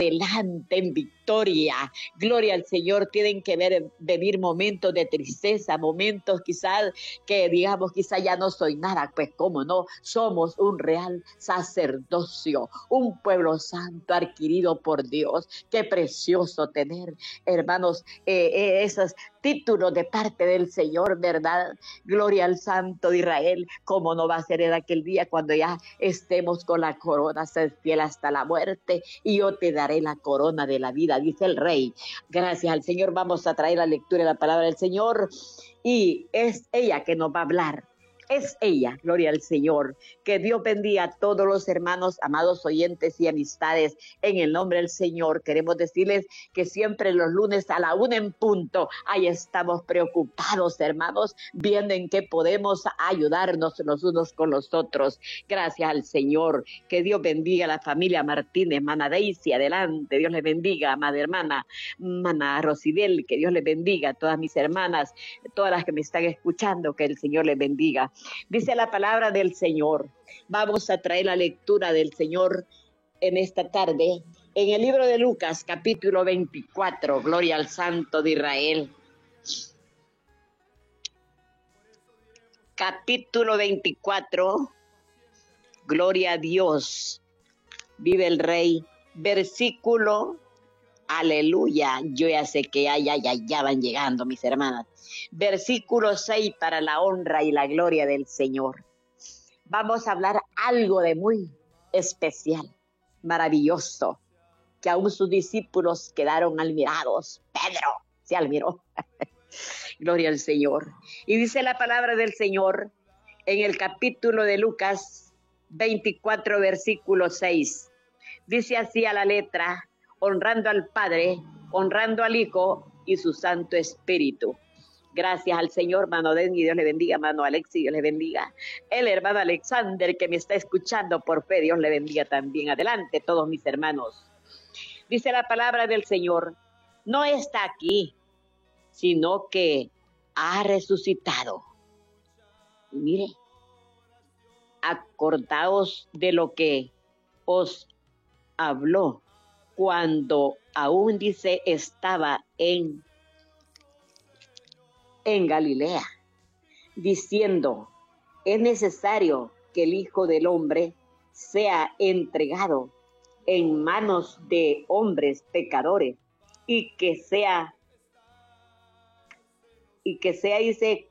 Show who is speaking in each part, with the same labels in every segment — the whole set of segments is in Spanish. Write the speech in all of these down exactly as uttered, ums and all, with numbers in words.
Speaker 1: adelante en victoria. Gloria al Señor. Tienen que ver, venir momentos de tristeza, momentos quizás que digamos, quizás ya no soy nada. Pues cómo no, somos un real sacerdocio, un pueblo santo adquirido por Dios. Qué precioso tener, hermanos, eh, eh, esos títulos de parte del Señor, ¿verdad? Gloria al Santo de Israel. ¿Cómo no va a ser en aquel día cuando ya estemos con la corona, ser fiel hasta la muerte? Y yo te daré la corona de la vida, dice el Rey. Gracias al Señor. Vamos a traer la lectura de la palabra del Señor. Y es ella que nos va a hablar. Es ella, gloria al Señor. Que Dios bendiga a todos los hermanos, amados oyentes y amistades. En el nombre del Señor, queremos decirles que siempre los lunes a la una en punto, ahí estamos preocupados, hermanos, viendo en qué podemos ayudarnos los unos con los otros. Gracias al Señor. Que Dios bendiga a la familia Martínez, Mana Daisy, adelante. Dios les bendiga, amada hermana, Mana Rosidel, que Dios les bendiga a todas mis hermanas, todas las que me están escuchando, que el Señor les bendiga. Dice la palabra del Señor. Vamos a traer la lectura del Señor en esta tarde, en el libro de Lucas, capítulo veinticuatro, gloria al Santo de Israel. Capítulo veinticuatro, gloria a Dios, vive el Rey. Versículo, aleluya, yo ya sé que ya, ya, ya, ya van llegando mis hermanas. Versículo seis, para la honra y la gloria del Señor. Vamos a hablar algo de muy especial, maravilloso, que aún sus discípulos quedaron admirados. Pedro se admiró. Gloria al Señor. Y dice la palabra del Señor en el capítulo de Lucas veinticuatro, versículo seis. Dice así a la letra: honrando al Padre, honrando al Hijo y su Santo Espíritu. Gracias al Señor, mano Denny, Dios le bendiga, mano Alexi, Dios le bendiga. El hermano Alexander que me está escuchando por fe, Dios le bendiga también. Adelante, todos mis hermanos. Dice la palabra del Señor, no está aquí, sino que ha resucitado. Y mire, acordaos de lo que os habló cuando aún, dice, estaba en en Galilea, diciendo, es necesario que el Hijo del Hombre sea entregado en manos de hombres pecadores y que sea, y que sea, dice,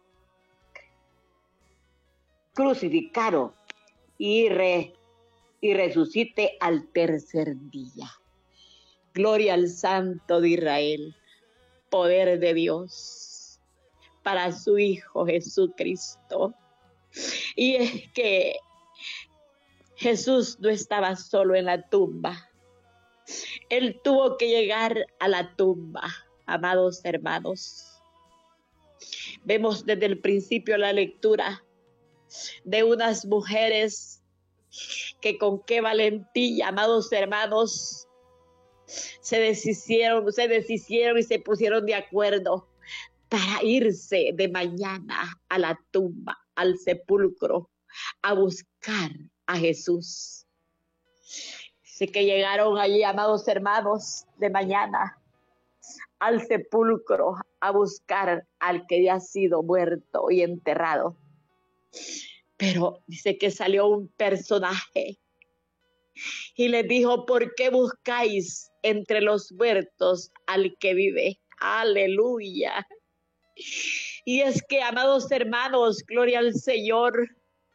Speaker 1: crucificado y, re, y resucite al tercer día. Gloria al Santo de Israel, poder de Dios para su Hijo Jesucristo. Y es que Jesús no estaba solo en la tumba. Él tuvo que llegar a la tumba, amados hermanos. Vemos desde el principio la lectura de unas mujeres que con qué valentía, amados hermanos, se deshicieron, se deshicieron y se pusieron de acuerdo para irse de mañana a la tumba, al sepulcro, a buscar a Jesús. Sé que llegaron allí, amados hermanos, de mañana al sepulcro a buscar al que había sido muerto y enterrado. Pero dice que salió un personaje y les dijo, ¿por qué buscáis entre los muertos al que vive? Aleluya. Y es que, amados hermanos, gloria al Señor,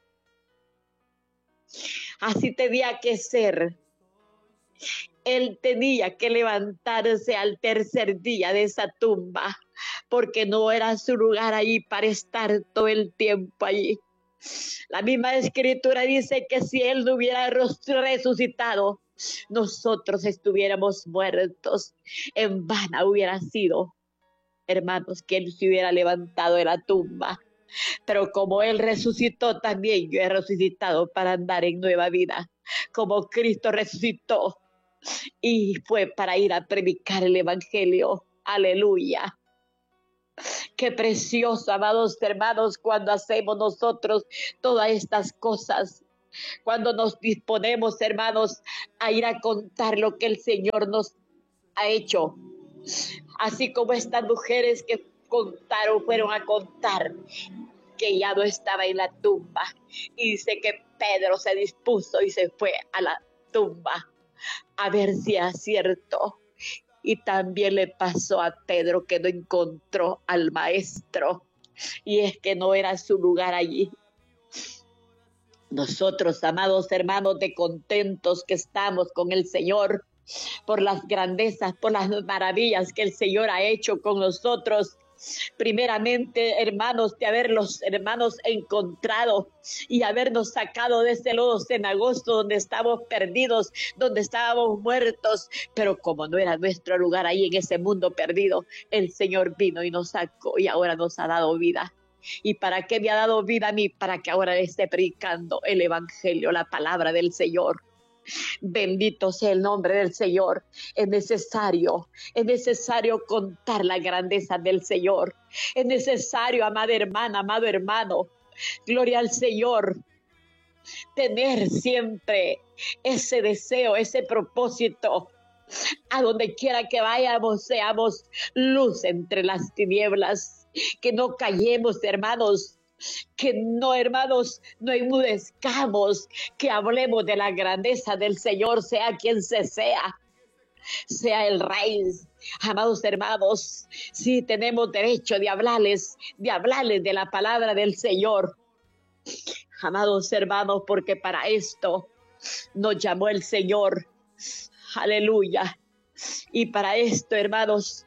Speaker 1: así tenía que ser. Él tenía que levantarse al tercer día de esa tumba, porque no era su lugar allí para estar todo el tiempo allí. La misma escritura dice que si él no hubiera resucitado, nosotros estuviéramos muertos. En vano hubiera sido, hermanos, que él se hubiera levantado de la tumba. Pero como él resucitó, también yo he resucitado para andar en nueva vida. Como Cristo resucitó y fue para ir a predicar el evangelio. Aleluya. Qué precioso, amados hermanos, cuando hacemos nosotros todas estas cosas. cuando nos disponemos, hermanos, a ir a contar lo que el Señor nos ha hecho. Así como estas mujeres que contaron, fueron a contar que ya no estaba en la tumba. Y dice que Pedro se dispuso y se fue a la tumba a ver si era cierto. Y también le pasó a Pedro que no encontró al maestro. Y es que no era su lugar allí. Nosotros, amados hermanos, de contentos que estamos con el Señor, por las grandezas, por las maravillas que el Señor ha hecho con nosotros. Primeramente, hermanos, de haberlos, hermanos, encontrado y habernos sacado de ese lodo cenagoso donde estábamos perdidos, donde estábamos muertos, pero como no era nuestro lugar ahí en ese mundo perdido, el Señor vino y nos sacó y ahora nos ha dado vida. ¿Y para qué me ha dado vida a mí? Para que ahora le esté predicando el evangelio, la palabra del Señor. Bendito sea el nombre del Señor. Es necesario, es necesario contar la grandeza del Señor. Es necesario, amada hermana, amado hermano, gloria al Señor, tener siempre ese deseo, ese propósito. A donde quiera que vayamos, seamos luz entre las tinieblas, que no callemos, hermanos, que no, hermanos, no enmudezcamos, que hablemos de la grandeza del Señor, sea quien se sea, sea el Rey. Amados hermanos, sí tenemos derecho de hablarles, de hablarles de la palabra del Señor. Amados hermanos, porque para esto nos llamó el Señor. Aleluya. Y para esto, hermanos,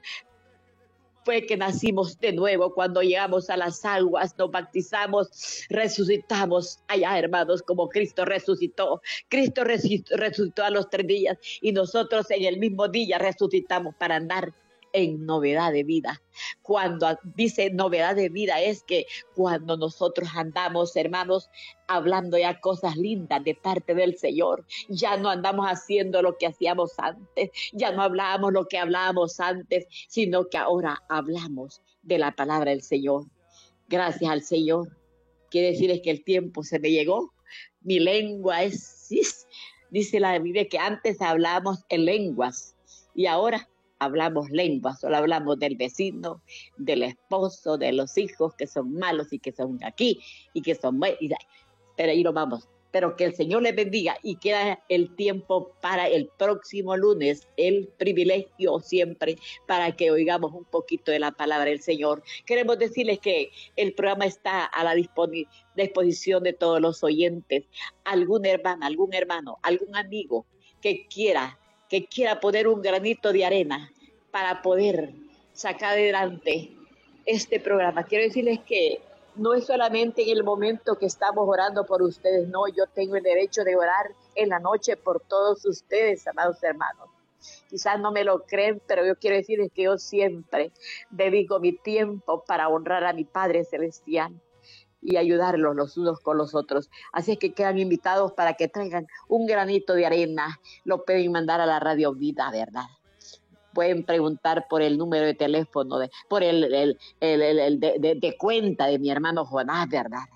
Speaker 1: fue que nacimos de nuevo. Cuando llegamos a las aguas, nos bautizamos, resucitamos allá, hermanos, como Cristo resucitó. Cristo resucitó, resucitó a los tres días y nosotros en el mismo día resucitamos para andar en novedad de vida. Cuando dice novedad de vida es que cuando nosotros andamos, hermanos, hablando ya cosas lindas de parte del Señor, ya no andamos haciendo lo que hacíamos antes, ya no hablábamos lo que hablábamos antes, sino que ahora hablamos de la palabra del Señor. Gracias al Señor. Quiere decir es que el tiempo se me llegó. Mi lengua es, es dice la Biblia que antes hablábamos en lenguas y ahora hablamos lenguas, solo hablamos del vecino, del esposo, de los hijos que son malos y que son aquí y que son buenos, pero ahí lo vamos. Pero que el Señor les bendiga y queda el tiempo para el próximo lunes, el privilegio siempre para que oigamos un poquito de la palabra del Señor. Queremos decirles que el programa está a la disponi- disposición de todos los oyentes. Algún hermano, algún hermano, algún amigo que quiera que quiera poner un granito de arena para poder sacar adelante este programa. Quiero decirles que no es solamente en el momento que estamos orando por ustedes, no, yo tengo el derecho de orar en la noche por todos ustedes, amados hermanos. Quizás no me lo creen, pero yo quiero decirles que yo siempre dedico mi tiempo para honrar a mi Padre Celestial y ayudarlos los unos con los otros. Así es que quedan invitados para que traigan un granito de arena. Lo pueden mandar a la Radio Vida, ¿verdad? Pueden preguntar por el número de teléfono, de, por el, el, el, el, el de, de, de cuenta de mi hermano Jonás, ¿verdad?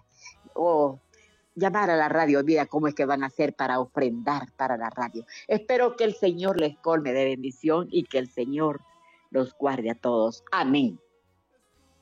Speaker 1: O llamar a la Radio Vida, cómo es que van a hacer para ofrendar para la radio. Espero que el Señor les colme de bendición y que el Señor los guarde a todos. Amén.